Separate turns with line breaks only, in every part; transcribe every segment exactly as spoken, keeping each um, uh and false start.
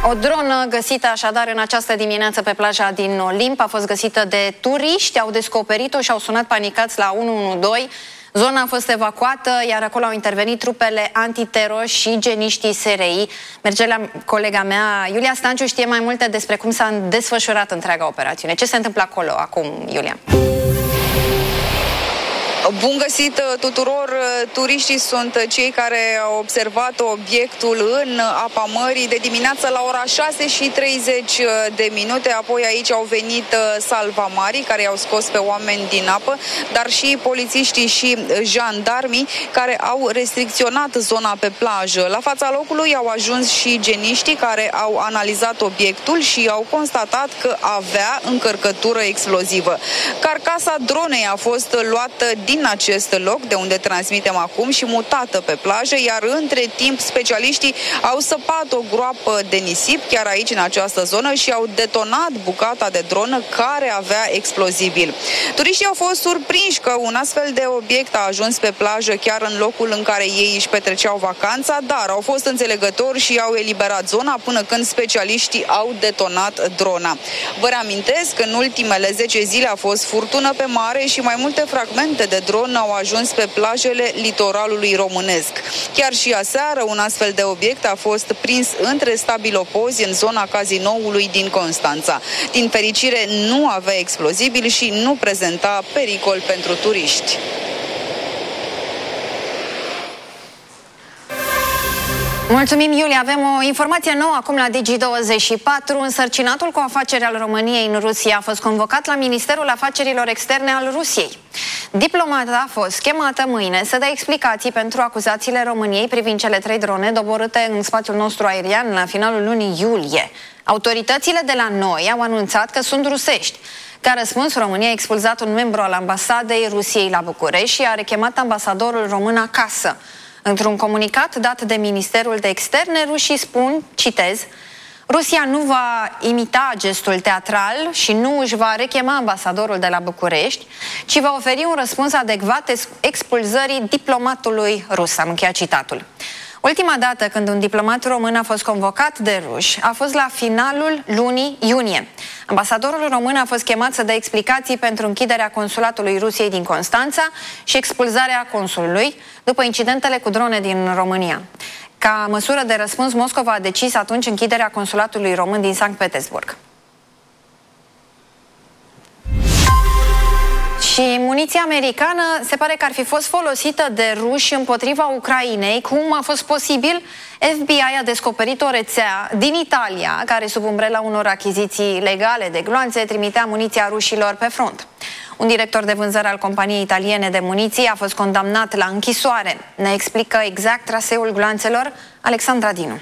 O dronă găsită așadar în această dimineață pe plaja din Olimp a fost găsită de turiști, au descoperit-o și au sunat panicați la unu unu doi. Zona a fost evacuată, iar acolo au intervenit trupele antiteror și geniștii S R I. Merge la colega mea, Iulia Stanciu, știe mai multe despre cum s-a desfășurat întreaga operațiune. Ce se întâmplă acolo acum, Iulia?
Bun găsit tuturor! Turiștii sunt cei care au observat obiectul în apa mării de dimineață la ora șase și treizeci de minute. Apoi aici au venit salvamarii care i-au scos pe oameni din apă, dar și polițiștii și jandarmii care au restricționat zona pe plajă. La fața locului au ajuns și geniștii care au analizat obiectul și au constatat că avea încărcătură explozivă. Carcasa dronei a fost luată din din acest loc de unde transmitem acum și mutată pe plajă, iar între timp specialiștii au săpat o groapă de nisip chiar aici în această zonă și au detonat bucata de dronă care avea explozibil. Turiștii au fost surprinși că un astfel de obiect a ajuns pe plajă chiar în locul în care ei își petreceau vacanța, dar au fost înțelegători și au eliberat zona până când specialiștii au detonat drona. Vă reamintesc că în ultimele zece zile a fost furtună pe mare și mai multe fragmente de dron au ajuns pe plajele litoralului românesc. Chiar și aseară un astfel de obiect a fost prins între stabilopozi în zona cazinoului din Constanța. Din fericire nu avea explozibil și nu prezenta pericol pentru turiști.
Mulțumim, Iulia. Avem o informație nouă acum la Digi douăzeci și patru. Însărcinatul cu afaceri al României în Rusia a fost convocat la Ministerul Afacerilor Externe al Rusiei. Diplomata a fost chemată mâine să dea explicații pentru acuzațiile României privind cele trei drone doborâte în spațiul nostru aerian la finalul lunii iulie. Autoritățile de la noi au anunțat că sunt rusești. Ca răspuns, România a expulzat un membru al ambasadei Rusiei la București și a rechemat ambasadorul român acasă. Într-un comunicat dat de Ministerul de Externe, rușii spun, citez, Rusia nu va imita gestul teatral și nu își va rechema ambasadorul de la București, ci va oferi un răspuns adecvat expulzării diplomatului rus. Am încheiat citatul. Ultima dată când un diplomat român a fost convocat de ruși a fost la finalul lunii iunie. Ambasadorul român a fost chemat să dea explicații pentru închiderea consulatului Rusiei din Constanța și expulzarea consulului după incidentele cu drone din România. Ca măsură de răspuns, Moscova a decis atunci închiderea consulatului român din Sankt Petersburg. Și muniția americană se pare că ar fi fost folosită de ruși împotriva Ucrainei. Cum a fost posibil? F B I a descoperit o rețea din Italia care, sub umbrela unor achiziții legale de gloanțe, trimitea muniția rușilor pe front. Un director de vânzări al companiei italiene de muniții a fost condamnat la închisoare. Ne explică exact traseul gloanțelor Alexandra Dinu.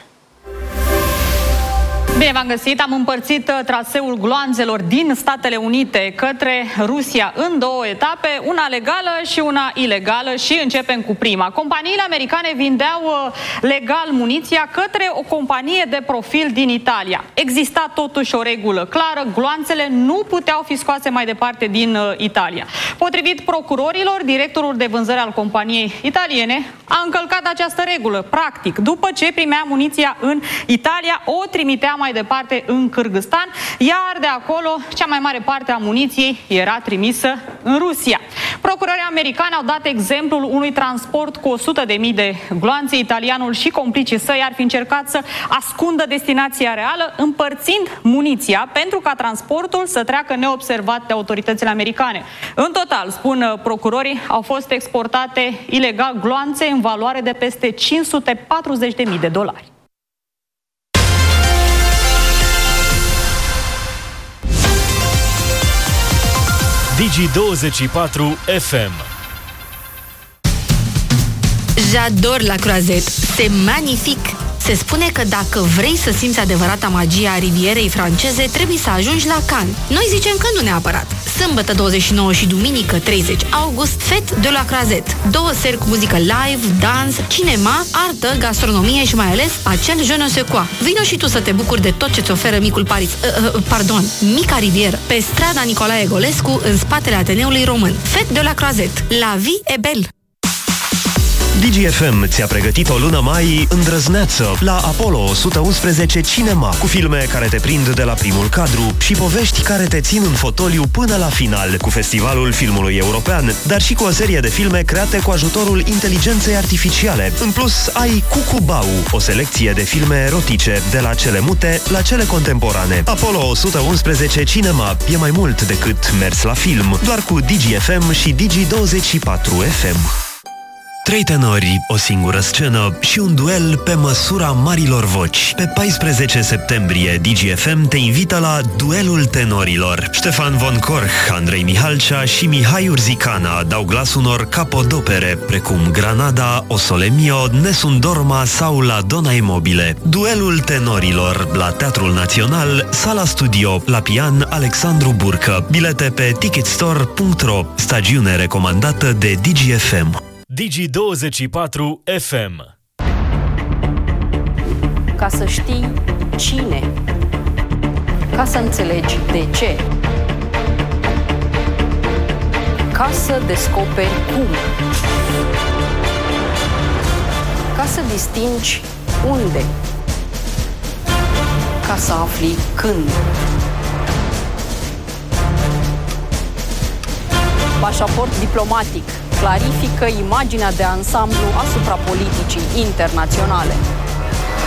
Bine v-am găsit, am împărțit traseul gloanțelor din Statele Unite către Rusia în două etape, una legală și una ilegală, și începem cu prima. Companiile americane vindeau legal muniția către o companie de profil din Italia. Exista totuși o regulă clară, gloanțele nu puteau fi scoase mai departe din Italia. Potrivit procurorilor, directorul de vânzări al companiei italiene a încălcat această regulă. Practic, după ce primea muniția în Italia, o trimitea mai departe în Kârgâzstan, iar de acolo cea mai mare parte a muniției era trimisă în Rusia. Procurorii americani au dat exemplul unui transport cu o sută de mii de gloanțe. Italianul și complicii săi ar fi încercat să ascundă destinația reală, împărțind muniția pentru ca transportul să treacă neobservat de autoritățile americane. În total, spun procurorii, au fost exportate ilegal gloanțe în valoare de peste cinci sute patruzeci de mii de dolari.
Digi douăzeci și patru F M.
J'adore la Croisette. C'est magnifique. Se spune că dacă vrei să simți adevărata magie a rivierei franceze, trebuie să ajungi la Cannes. Noi zicem că nu neapărat. Sâmbătă douăzeci și nouă și duminică treizeci august, Fête de la Croisette. Două seri cu muzică live, dans, cinema, artă, gastronomie și mai ales acel je ne sais quoi. Vino și tu să te bucuri de tot ce-ți oferă micul Paris, uh, uh, pardon, mica rivieră, pe strada Nicolae Egolescu, în spatele Ateneului Român. Fête de la Croisette. La vie est belle!
Digi F M ți-a pregătit o lună mai îndrăzneață la Apollo o sută unsprezece Cinema, cu filme care te prind de la primul cadru și povești care te țin în fotoliu până la final, cu Festivalul Filmului European, dar și cu o serie de filme create cu ajutorul inteligenței artificiale. În plus, ai Cucubau, o selecție de filme erotice, de la cele mute la cele contemporane. Apollo o sută unsprezece Cinema e mai mult decât mers la film, doar cu Digi F M și Digi douăzeci și patru F M. Trei tenori, o singură scenă și un duel pe măsura marilor voci. Pe paisprezece septembrie, Digi F M te invită la Duelul Tenorilor. Ștefan von Korch, Andrei Mihalcea și Mihai Urzicana dau glas unor capodopere, precum Granada, O Sole Mio, Nessun Dorma sau La Donna Immobile. Duelul Tenorilor, la Teatrul Național, Sala Studio, la pian Alexandru Burcă. Bilete pe ticketstore punct ro. Stagiune recomandată de Digi F M.
Digi douăzeci și patru F M.
Ca să știi cine, ca să înțelegi de ce, ca să descoperi cum, ca să distingi unde, ca să afli când. Pașaport diplomatic clarifică imaginea de ansamblu asupra politicii internaționale.